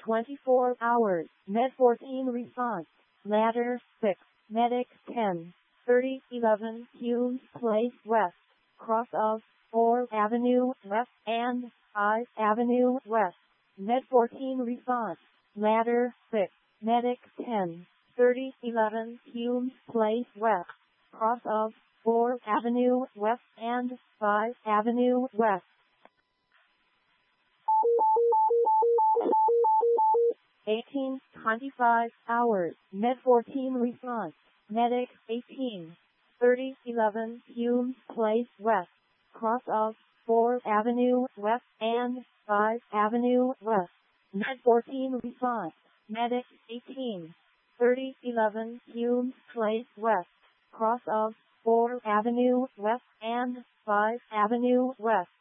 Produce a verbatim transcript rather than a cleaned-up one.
twenty-four hours, Med fourteen response, ladder six, medic ten, thirty eleven Humes Place West, cross of fourth Avenue West and five Avenue West, Med fourteen response, ladder six, medic ten, thirty eleven Humes Place West, cross of fourth Avenue West and five Avenue West. eighteen twenty-five hours, Med fourteen response, medic eighteen, thirty eleven Humes Place West, cross of fourth Avenue West and five Avenue West, Med fourteen response, medic eighteen, thirty eleven Humes Place West, cross of fourth Avenue West and five Avenue West.